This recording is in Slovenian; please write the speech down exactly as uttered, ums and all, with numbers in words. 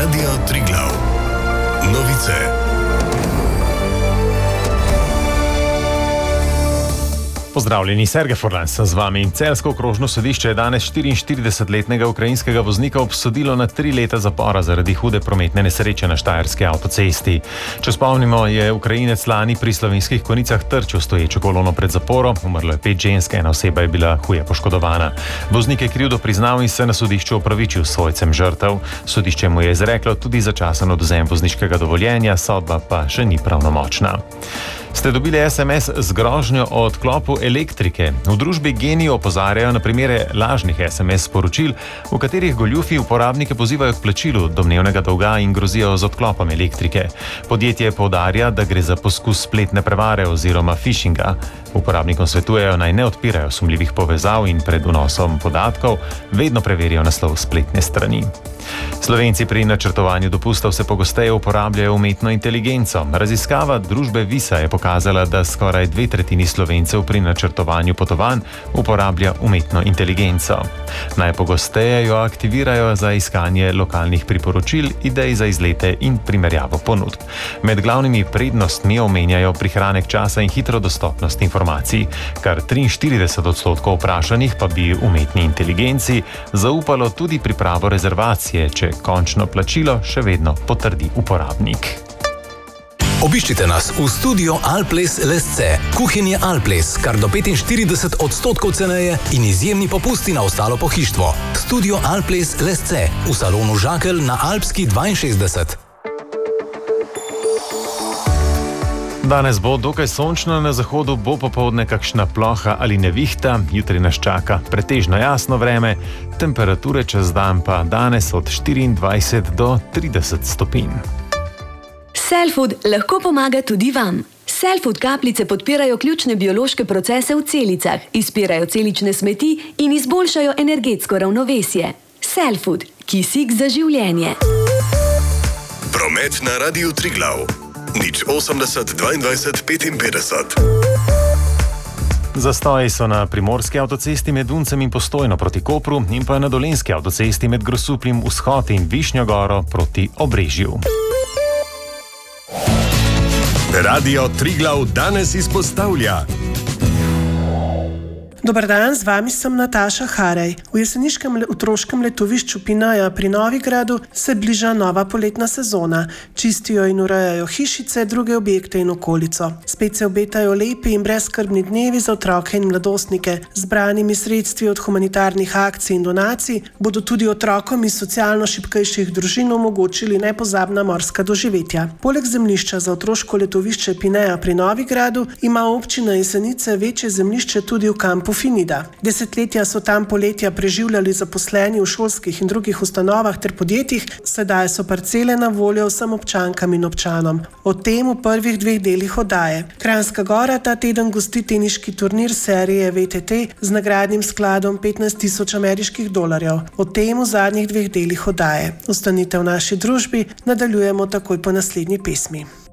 Radio Triglav. Novice. Pozdravljeni, Sergej Furlan sem z vami. Celjsko okrožno sodišče je danes štiriinštiridesetletnega ukrajinskega voznika obsodilo na tri leta zapora zaradi hude prometne nesreče na štajerski avtocesti. Če spomnimo, je Ukrajinec lani pri Slovenskih Konjicah trčil stoječo kolono pred zaporo, umrlo je pet žensk, ena oseba je bila huje poškodovana. Voznik je krivdo priznal in se na sodišču opravičil svojcem žrtev. Sodišče mu je izreklo tudi začasen odvzem vozniškega dovoljenja, sodba pa še ni pravnomočna. Ste dobili es em es z grožnjo o odklopu elektrike? V družbi Genij opozarjajo na primere lažnih es em es sporočil, v katerih goljufi uporabnike pozivajo k plačilu domnevnega dolga in grozijo z odklopom elektrike. Podjetje poudarja, da gre za poskus spletne prevare oziroma phishinga. Uporabnikom svetujejo, naj ne odpirajo sumljivih povezav in pred vnosom podatkov vedno preverijo naslov spletne strani. Slovenci pri načrtovanju dopustov se pogosteje uporabljajo umetno inteligenco. Raziskava družbe Visa je pokazala, da skoraj dve tretjini Slovencev pri načrtovanju potovanj uporablja umetno inteligenco. Najpogosteje jo aktivirajo za iskanje lokalnih priporočil, idej za izlete in primerjavo ponudb. Med glavnimi prednostmi omenjajo prihranek časa in hitro dostopnost informacij. Kar triinštirideset odstotkov vprašanih pa bi umetni inteligenci zaupalo tudi pripravo rezervacije, če končno plačilo še vedno potrdi uporabnik. Obiščite nas v studio Alples Lesce. Kuhinje Alples, kar do petinštirideset odstotkov ceneje in izjemni popusti na ostalo pohištvo. Studio Alples Lesce v salonu Žakelj na Alpski dvainšestdeset. Danes bo dokaj sončno, na zahodu bo popoldne kakšna ploha ali nevihta, jutri nas čaka pretežno jasno vreme, temperature čez dan pa danes od štiriindvajset do trideset stopinj. Cellfood lahko pomaga tudi vam. Cellfood kapljice podpirajo ključne biološke procese v celicah, izpirajo celične smeti in izboljšajo energetsko ravnovesje. Cellfood, kisik za življenje. Promet na Radiu Triglav. Nič osemdeset dvaindvajset petinpetdeset. Zastoji so na primorski avtocesti med Uncem in Postojno proti Kopru in pa na dolenjski avtocesti med Grosupljem vzhod in Višnjo Goro proti Obrežju. Radio Triglav danes izpostavlja. Dobar dan, z vami sem Nataša Harej. V jeseniškem otroškem letovišču Pinaja pri Novigradu se bliža nova poletna sezona. Čistijo in urejajo hišice, druge objekte in okolico. Spet se obetajo lepi in brezskrbni dnevi za otroke in mladostnike. Zbranimi sredstvi od humanitarnih akcij in donacij bodo tudi otrokom iz socialno šibkejših družin omogočili nepozabna morska doživetja. Poleg zemljišča za otroško letovišče Pinaja pri Novigradu ima občina Jesenice večje zemljišče tudi v kampu Finida. Desetletja so tam poletja preživljali zaposleni v šolskih in drugih ustanovah ter podjetjih, sedaj so parcele na voljo vsem občankam in občanom. O tem v prvih dveh delih oddaje. Kranjska Gora ta teden gosti teniški turnir serije V T T z nagradnim skladom petnajst tisoč ameriških dolarjev. O tem v zadnjih dveh delih oddaje. Ostanite v naši družbi, nadaljujemo takoj po naslednji pesmi.